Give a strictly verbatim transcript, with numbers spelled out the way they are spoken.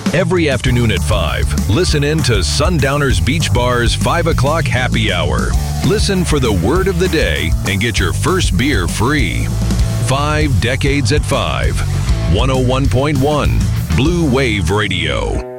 Every afternoon at five, listen in to Sundowners Beach Bar's five o'clock happy hour. Listen for the word of the day and get your first beer free. Five Decades at five. one oh one point one Blue Wave Radio.